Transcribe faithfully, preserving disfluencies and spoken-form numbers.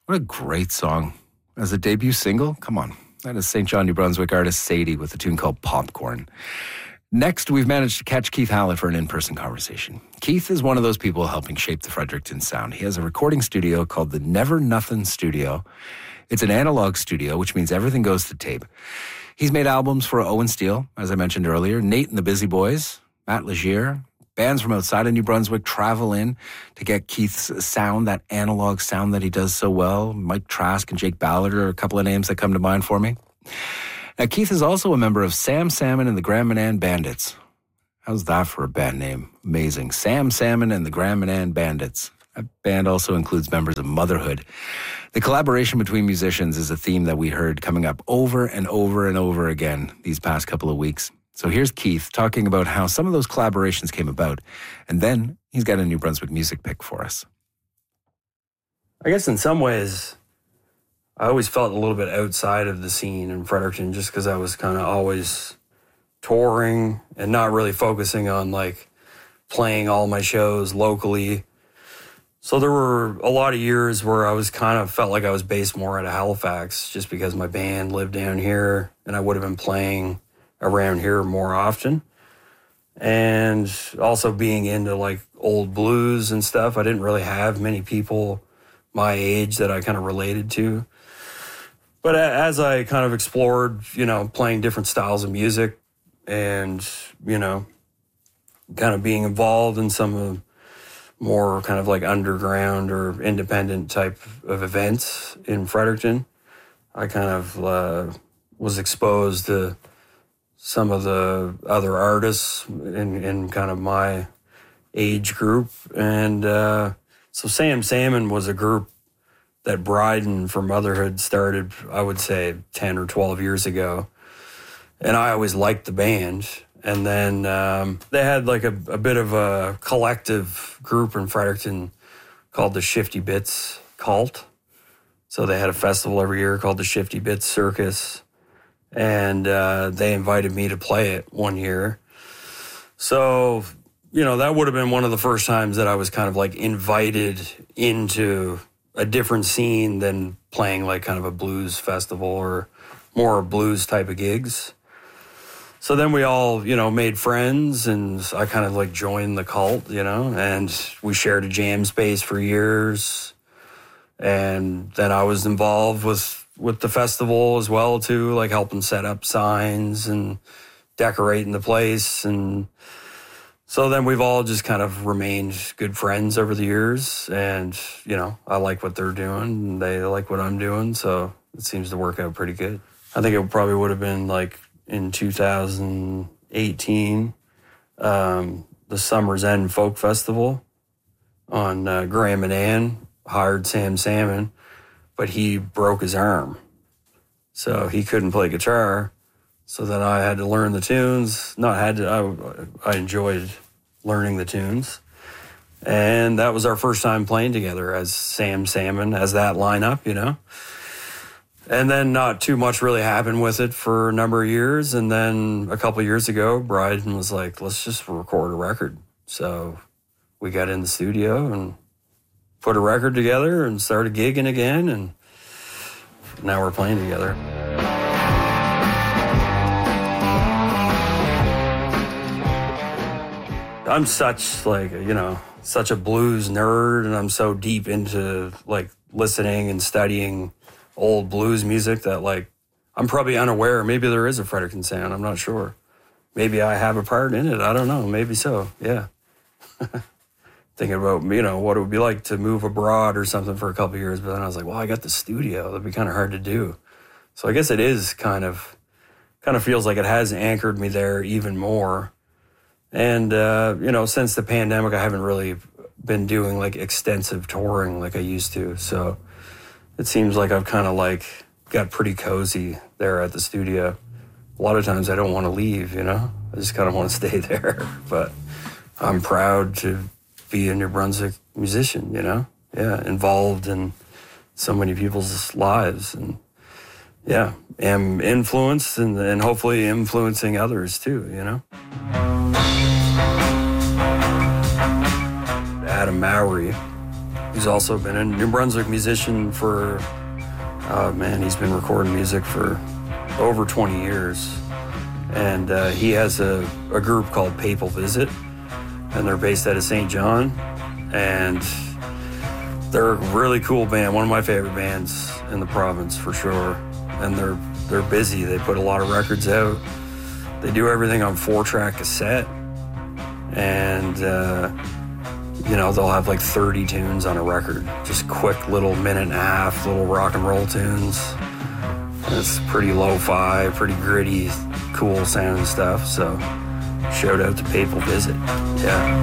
What a great song. As a debut single, come on. That is Saint John, New Brunswick artist Sadie with a tune called Popcorn. Next, we've managed to catch Keith Hallett for an in-person conversation. Keith is one of those people helping shape the Fredericton sound. He has a recording studio called the Never Nothin' Studio. It's an analog studio, which means everything goes to tape. He's made albums for Owen Steele, as I mentioned earlier, Nate and the Busy Boys, Matt Legier. Bands from outside of New Brunswick travel in to get Keith's sound, that analog sound that he does so well. Mike Trask and Jake Ballard are a couple of names that come to mind for me. Now, Keith is also a member of Sam Salmon and the Grand Manan Bandits. How's that for a band name? Amazing. Sam Salmon and the Grand Manan Bandits. That band also includes members of Motherhood. The collaboration between musicians is a theme that we heard coming up over and over and over again these past couple of weeks. So here's Keith talking about how some of those collaborations came about, and then he's got a New Brunswick music pick for us. I guess in some ways, I always felt a little bit outside of the scene in Fredericton just because I was kind of always touring and not really focusing on like playing all my shows locally. So there were a lot of years where I was kind of felt like I was based more out of Halifax just because my band lived down here and I would have been playing around here more often. And also being into like old blues and stuff, I didn't really have many people my age that I kind of related to. But as I kind of explored, you know, playing different styles of music and, you know, kind of being involved in some of more kind of like underground or independent type of events in Fredericton, I kind of uh, was exposed to some of the other artists in, in kind of my age group. And uh, so Sam Salmon was a group that Bryden for Motherhood started, I would say, ten or twelve years ago. And I always liked the band. And then um, they had like a, a bit of a collective group in Fredericton called the Shifty Bits Cult. So they had a festival every year called the Shifty Bits Circus. And uh, they invited me to play it one year. So, you know, that would have been one of the first times that I was kind of like invited into a different scene than playing like kind of a blues festival or more blues type of gigs. So then we all, you know, made friends and I kind of like joined the cult, you know, and we shared a jam space for years. And then I was involved with with the festival as well, too, like helping set up signs and decorating the place. And so then we've all just kind of remained good friends over the years. And, you know, I like what they're doing and they like what I'm doing. So it seems to work out pretty good. I think it probably would have been like in two thousand eighteen, um, the Summer's End Folk Festival on uh, Grand Manan hired Sam Salmon, but he broke his arm. So he couldn't play guitar. So then I had to learn the tunes. Not had to, I, I enjoyed learning the tunes. And that was our first time playing together as Sam Salmon, as that lineup, you know. And then not too much really happened with it for a number of years. And then a couple of years ago, Bryden was like, let's just record a record. So we got in the studio and put a record together and started gigging again, and now we're playing together. I'm such like, you know, such a blues nerd, and I'm so deep into like listening and studying old blues music that like I'm probably unaware. Maybe there is a Fredericton sound. I'm not sure. Maybe I have a part in it. I don't know. Maybe so. Yeah. Thinking about, you know, what it would be like to move abroad or something for a couple of years. But then I was like, well, I got the studio. That'd be kind of hard to do. So I guess it is kind of, kind of feels like it has anchored me there even more. And, uh, you know, since the pandemic, I haven't really been doing like extensive touring like I used to. So it seems like I've kind of like got pretty cozy there at the studio. A lot of times I don't want to leave, you know, I just kind of want to stay there. But I'm proud to be a New Brunswick musician, you know? Yeah, involved in so many people's lives. And yeah, am influenced and, and hopefully influencing others too, you know? Adam Mowry who's also been a New Brunswick musician for, uh, man, he's been recording music for over twenty years. And uh, he has a, a group called Papal Visit, and they're based out of Saint John. And they're a really cool band, one of my favorite bands in the province for sure. And they're they're busy. They put a lot of records out. They do everything on four-track cassette. And, uh, you know, they'll have like thirty tunes on a record. Just quick little minute and a half, little rock and roll tunes. And it's pretty lo-fi, pretty gritty, cool sounding stuff. So shout out to Papal Visit. Yeah.